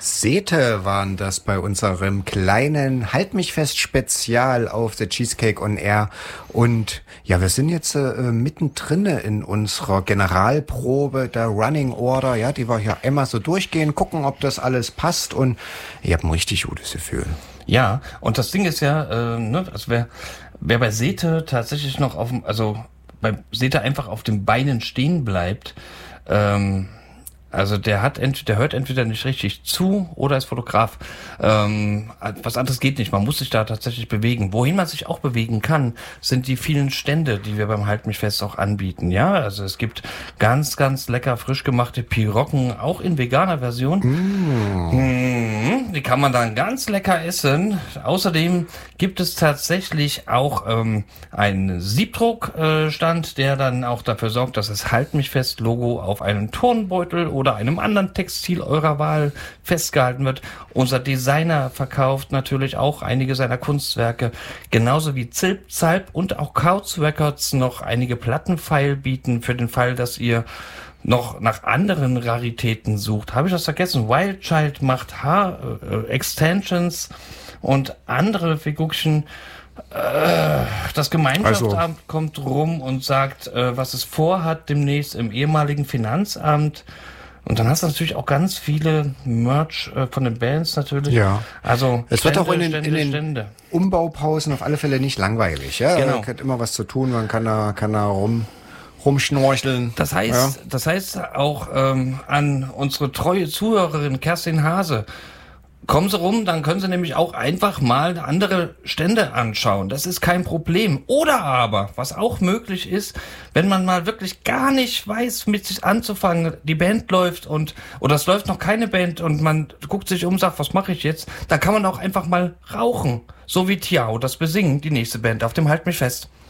Sete waren das bei unserem kleinen Halt mich fest Spezial auf The Cheesecake on Air. Und ja, wir sind jetzt mittendrin in unserer Generalprobe der Running Order. Ja, die wir hier einmal so durchgehen, gucken, ob das alles passt. Und ich habe ein richtig gutes Gefühl. Ja, und das Ding ist ja, also wer bei Sete tatsächlich noch bei Sete einfach auf den Beinen stehen bleibt, also der hört entweder nicht richtig zu oder ist Fotograf. Was anderes geht nicht. Man muss sich da tatsächlich bewegen. Wohin man sich auch bewegen kann, sind die vielen Stände, die wir beim Halt mich fest auch anbieten. Ja, also es gibt ganz, ganz lecker frisch gemachte Pirocken, auch in veganer Version. Die kann man dann ganz lecker essen. Außerdem gibt es tatsächlich auch einen Siebdruckstand, der dann auch dafür sorgt, dass das Halt mich fest Logo auf einem Turnbeutel oder einem anderen Textil eurer Wahl festgehalten wird. Unser Designer verkauft natürlich auch einige seiner Kunstwerke, genauso wie Zilp, Zalp und auch Couch Records noch einige Plattenfile bieten für den Fall, dass ihr noch nach anderen Raritäten sucht. Habe ich das vergessen? Wild Child macht Extensions und andere Figurchen. Das Gemeinschaftsamt kommt rum und sagt, was es vorhat demnächst im ehemaligen Finanzamt. Und dann hast du natürlich auch ganz viele Merch von den Bands natürlich. Ja. Also es wird auch in den Umbaupausen auf alle Fälle nicht langweilig. Ja? Genau. Man hat immer was zu tun, man kann da rumschnorcheln. Das heißt auch an unsere treue Zuhörerin Kerstin Hase, kommen Sie rum, dann können Sie nämlich auch einfach mal andere Stände anschauen. Das ist kein Problem. Oder aber, was auch möglich ist, wenn man mal wirklich gar nicht weiß, mit sich anzufangen, die Band läuft oder es läuft noch keine Band und man guckt sich um und sagt, was mache ich jetzt? Dann kann man auch einfach mal rauchen. So wie Tiao, das Besingen, die nächste Band auf dem Halt mich fest.